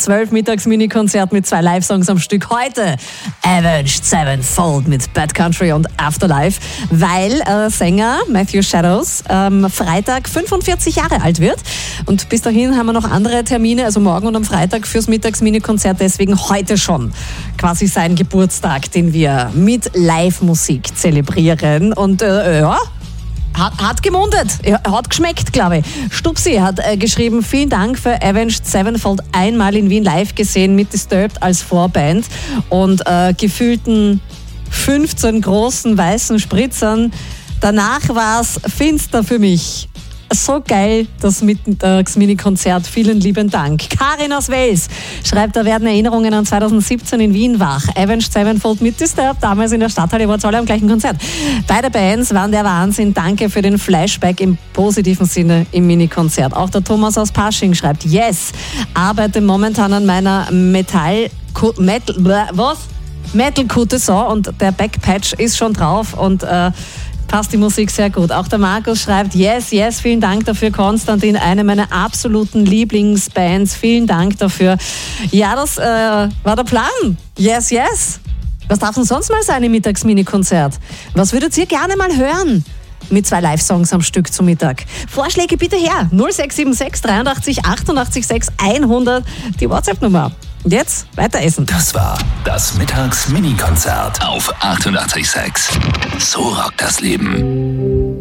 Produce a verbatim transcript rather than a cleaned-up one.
zwölf Mittags-Mini-Konzert mit zwei Live-Songs am Stück. Heute Avenged Sevenfold mit Bad Country und Afterlife, weil äh, Sänger Matthew Shadows ähm, Freitag fünfundvierzig Jahre alt wird. Und bis dahin haben wir noch andere Termine, also morgen und am Freitag fürs Mittags-Mini-Konzert. Deswegen heute schon quasi sein Geburtstag, den wir mit Live-Musik zelebrieren. Und äh, ja... Hat, hat gemundet, hat geschmeckt, glaube ich. Stupsi hat äh, geschrieben, vielen Dank für Avenged Sevenfold, einmal in Wien live gesehen mit Disturbed als Vorband und äh, gefühlten fünfzehn großen weißen Spritzern. Danach war es finster für mich. So geil, das Mittags-Mini-Konzert. Vielen lieben Dank. Karin aus Wels schreibt, da werden Erinnerungen an zweitausendsiebzehn in Wien wach. Avenged Sevenfold mit Disturbed, damals in der Stadthalle, war alle am gleichen Konzert. Beide Bands waren der Wahnsinn. Danke für den Flashback im positiven Sinne im Mini-Konzert. Auch der Thomas aus Pasching schreibt, yes, arbeite momentan an meiner Metall... Metal... Was? Metal-Kutte so und der Backpatch ist schon drauf und... Äh, passt die Musik sehr gut. Auch der Markus schreibt, yes, yes, vielen Dank dafür, Konstantin, eine meiner absoluten Lieblingsbands. Vielen Dank dafür. Ja, das äh, war der Plan. Yes, yes. Was darf denn sonst mal sein im Mittags-Mini-Konzert? Was würdet ihr gerne mal hören? Mit zwei Live-Songs am Stück zum Mittag. Vorschläge bitte her. null sechs sieben sechs dreiundachtzig achtundachtzig sechs hundert, die WhatsApp-Nummer. Und jetzt weiter essen. Das war das Mittags-Mini-Konzert auf achtundachtzig Komma sechs. So rockt das Leben.